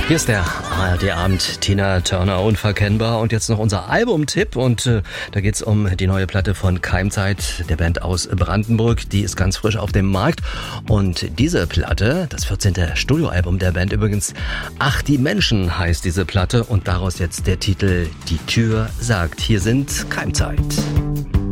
Hier ist der ARD-Abend, Tina Turner, unverkennbar. Und jetzt noch unser Albumtipp. Und da geht's um die neue Platte von Keimzeit, der Band aus Brandenburg. Die ist ganz frisch auf dem Markt. Und diese Platte, das 14. Studioalbum der Band übrigens, Ach, die Menschen heißt diese Platte. Und daraus jetzt der Titel Die Tür sagt. Hier sind Keimzeit.